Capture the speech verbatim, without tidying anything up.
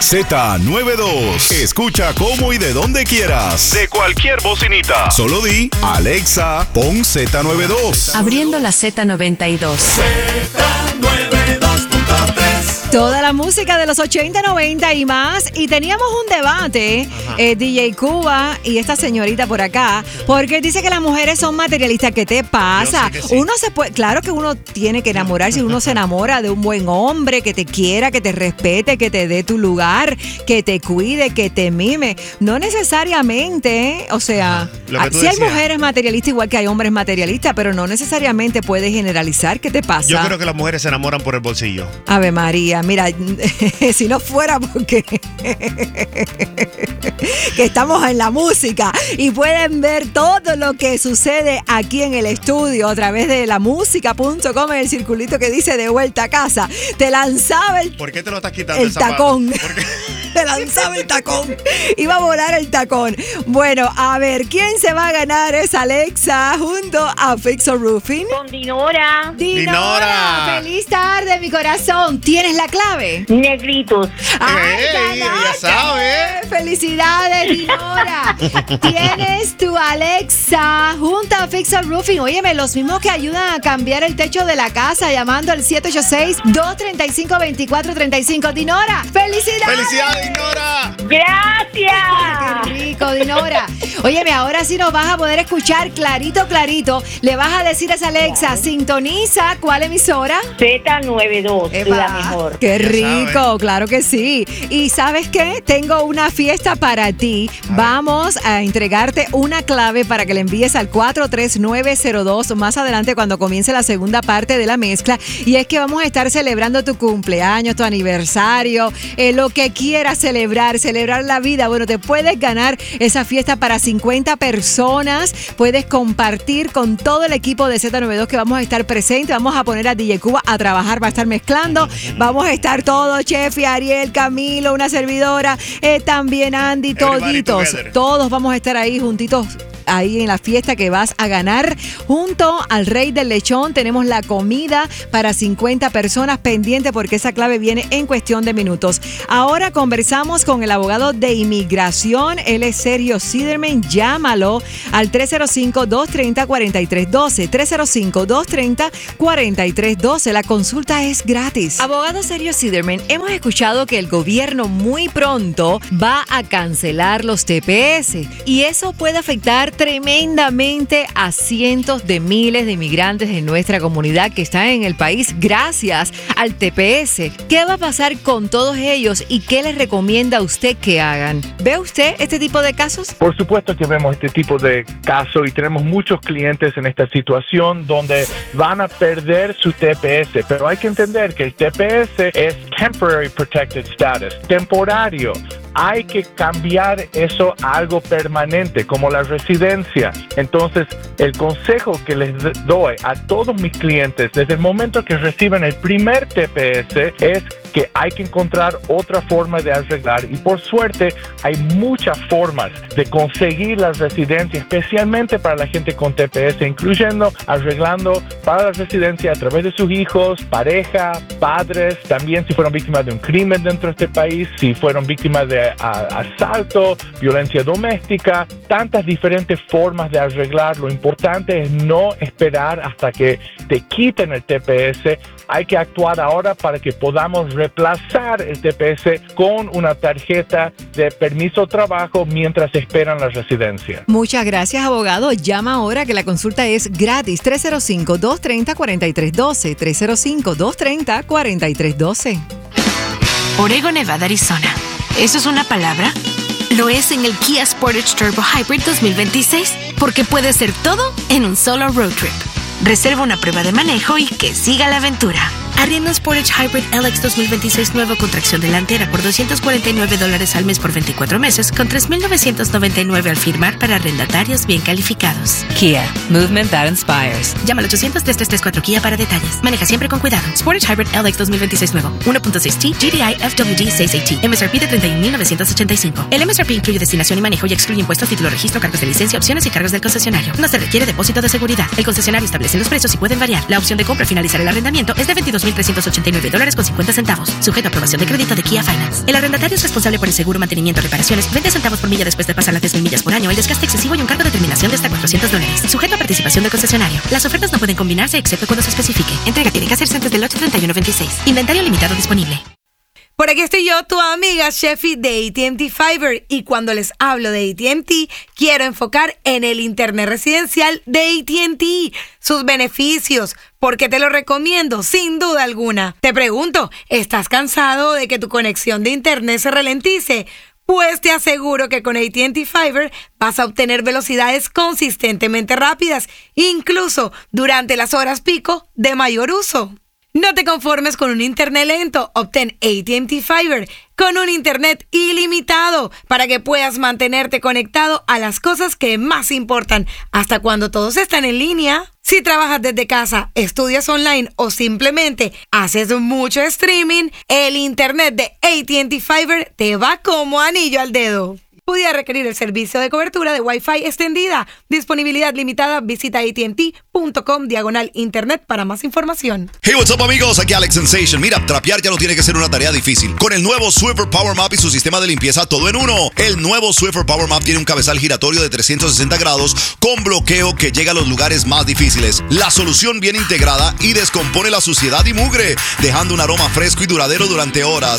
zeta noventa y dos. Escucha cómo y de donde quieras. De cualquier bocinita. Solo di, Alexa, pon zeta noventa y dos. Abriendo la zeta noventa y dos. zeta noventa y dos punto tres. Toda la música de los ochenta, noventa y más. Y teníamos un debate, eh, D J Cuba y esta señorita por acá, porque dice que las mujeres son materialistas. ¿Qué te pasa? Yo sé que sí. Uno se puede, claro que uno tiene que enamorarse, uno se enamora de un buen hombre que te quiera, que te respete, que te dé tu lugar, que te cuide, que te mime. No necesariamente, o sea, Lo que tú sí hay decías. mujeres materialistas igual que hay hombres materialistas, pero no necesariamente puedes generalizar. ¿Qué te pasa? Yo creo que las mujeres se enamoran por el bolsillo. Ave María, mira, si no fuera porque que estamos en la música y pueden ver todo lo que sucede aquí en el estudio a través de la música punto com, en el circulito que dice de vuelta a casa, te lanzaba el, ¿Por qué te lo estás quitando el el zapato? tacón. ¿Por qué? Te lanzaba el tacón. Iba a volar el tacón. Bueno, a ver, ¿quién se va a ganar? Es Alexa junto a Fixo Roofing. Con Dinora. Dinora. Feliz tarde, mi corazón. ¿Tienes la clave? Negritos. ¡Ay, Ey, ya ganaste! sabe. ¡Felicidades, Dinora! Tienes tu Alexa junto a Fixo Roofing. Óyeme, los mismos que ayudan a cambiar el techo de la casa llamando al siete ocho seis, dos tres cinco, dos cuatro tres cinco. Dinora, ¡felicidades! ¡Felicidades, Dinora! Gracias. ¡Qué rico, Dinora! Óyeme, ahora sí nos vas a poder escuchar clarito, clarito. Le vas a decir a esa Alexa, sintoniza, ¿cuál emisora? zeta noventa y dos, Epa, la mejor. ¡Qué Ya rico! saben. Claro que sí. Y ¿sabes qué? Tengo una fiesta para ti. Vamos a entregarte una clave para que le envíes al cuatro tres nueve cero dos más adelante cuando comience la segunda parte de la mezcla. Y es que vamos a estar celebrando tu cumpleaños, tu aniversario, eh, lo que quieras celebrar, celebrar la vida. Bueno, te puedes ganar esa fiesta para cincuenta personas. Puedes compartir con todo el equipo de zeta noventa y dos que vamos a estar presentes. Vamos a poner a D J Cuba a trabajar, va a estar mezclando. Vamos a estar todos, Chefi, Ariel, Camilo, una servidora, eh, también Andy, Everybody toditos. together. Todos vamos a estar ahí juntitos. Ahí en la fiesta que vas a ganar junto al Rey del Lechón. Tenemos la comida para cincuenta personas pendiente porque esa clave viene en cuestión de minutos. Ahora conversamos con el abogado de inmigración. Él es Sergio Siderman. Llámalo al tres cero cinco, dos tres cero, cuatro tres uno dos. tres cero cinco, dos tres cero, cuatro tres uno dos. La consulta es gratis. Abogado Sergio Siderman, hemos escuchado que el gobierno muy pronto va a cancelar los T P S y eso puede afectar tremendamente a cientos de miles de inmigrantes de nuestra comunidad que están en el país gracias al T P S. ¿Qué va a pasar con todos ellos y qué les recomienda a usted que hagan? ¿Ve usted este tipo de casos? Por supuesto que vemos este tipo de casos y tenemos muchos clientes en esta situación donde van a perder su T P S, pero hay que entender que el T P S es Temporary Protected Status, temporario. Hay que cambiar eso a algo permanente, como la residencia. Entonces, el consejo que les doy a todos mis clientes desde el momento que reciben el primer T P S es que hay que encontrar otra forma de arreglar y por suerte hay muchas formas de conseguir la residencia, especialmente para la gente con T P S, incluyendo arreglando para la residencia a través de sus hijos, pareja, padres, también si fueron víctimas de un crimen dentro de este país, si fueron víctimas de a, asalto, violencia doméstica, tantas diferentes formas de arreglar. Lo importante es no esperar hasta que te quiten el T P S. Hay que actuar ahora para que podamos reemplazar el T P S con una tarjeta de permiso de trabajo mientras esperan la residencia. Muchas gracias, abogado. Llama ahora que la consulta es gratis. tres cero cinco, dos tres cero, cuatro tres uno dos. tres cero cinco, dos tres cero, cuatro tres uno dos. Oregon, Nevada, Arizona. ¿Eso es una palabra? Lo es en el Kia Sportage Turbo Hybrid dos mil veintiséis, porque puede ser todo en un solo road trip. Reserva una prueba de manejo y que siga la aventura. Arrienda un Sportage Hybrid L X dos mil veintiséis nuevo con tracción delantera por doscientos cuarenta y nueve dólares al mes por veinticuatro meses con tres mil novecientos noventa y nueve al firmar para arrendatarios bien calificados. Kia, movement that inspires. Llama al ochocientos, tres tres tres cuatro Kia para detalles. Maneja siempre con cuidado. Sportage Hybrid L X dos mil veintiséis nuevo. uno punto seis T, G D I F W D seis A T. M S R P de treinta y un mil novecientos ochenta y cinco. El M S R P incluye destinación y manejo y excluye impuestos, título, registro, cargos de licencia, opciones y cargos del concesionario. No se requiere depósito de seguridad. El concesionario establece los precios y pueden variar. La opción de compra al finalizar el arrendamiento es de veintidós mil trescientos ochenta y nueve dólares con cincuenta centavos. Sujeto a aprobación de crédito de Kia Finance. El arrendatario es responsable por el seguro, mantenimiento, reparaciones, veinte centavos por milla después de pasar las diez mil millas por año, el desgaste excesivo y un cargo de terminación de hasta cuatrocientos dólares. Sujeto a participación del concesionario. Las ofertas no pueden combinarse excepto cuando se especifique. Entrega tiene que hacerse antes del ocho treinta y uno veintiséis. Inventario limitado disponible. Por aquí estoy yo, tu amiga Sheffy de A T and T Fiber, y cuando les hablo de A T and T, quiero enfocar en el internet residencial de A T and T, sus beneficios, porque te lo recomiendo sin duda alguna. Te pregunto, ¿estás cansado de que tu conexión de internet se ralentice? Pues te aseguro que con A T and T Fiber vas a obtener velocidades consistentemente rápidas, incluso durante las horas pico de mayor uso. No te conformes con un internet lento, obtén A T and T Fiber con un internet ilimitado para que puedas mantenerte conectado a las cosas que más importan hasta cuando todos están en línea. Si trabajas desde casa, estudias online o simplemente haces mucho streaming, el internet de A T and T Fiber te va como anillo al dedo. Pudiera requerir el servicio de cobertura de Wi-Fi extendida. Disponibilidad limitada. Visita att.com diagonal internet para más información. Hey, what's up, amigos? Aquí Alex Sensation. Mira, trapear ya no tiene que ser una tarea difícil. Con el nuevo Swiffer Power Mop y su sistema de limpieza todo en uno. El nuevo Swiffer Power Mop tiene un cabezal giratorio de trescientos sesenta grados con bloqueo que llega a los lugares más difíciles. La solución viene integrada y descompone la suciedad y mugre, dejando un aroma fresco y duradero durante horas.